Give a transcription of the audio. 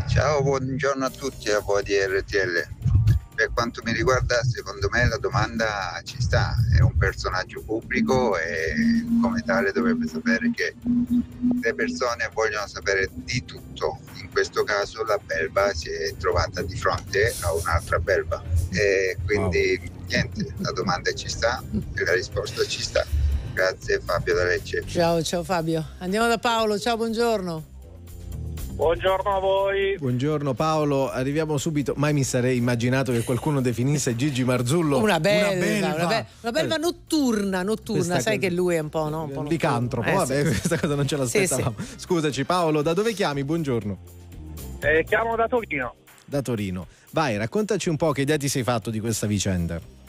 Ciao, buongiorno a tutti a voi di RTL. Per quanto mi riguarda, secondo me la domanda ci sta, è un personaggio pubblico e come tale dovrebbe sapere che le persone vogliono sapere di tutto. In questo caso la belva si è trovata di fronte a un'altra belva e quindi niente, la domanda ci sta e la risposta ci sta. Grazie, Fabio da Lecce. Ciao Fabio. Andiamo da Paolo, ciao, buongiorno. Buongiorno a voi. Buongiorno Paolo, arriviamo subito. Mai mi sarei immaginato che qualcuno definisse Gigi Marzullo una belva notturna. Sai che lui è un po', no? Un po' licantropo. Vabbè, sì. questa cosa non ce l'aspettavamo. Sì. Scusaci Paolo, da dove chiami? Buongiorno. Chiamo da Torino. Da Torino. Vai, raccontaci un po' che idea ti sei fatto di questa vicenda.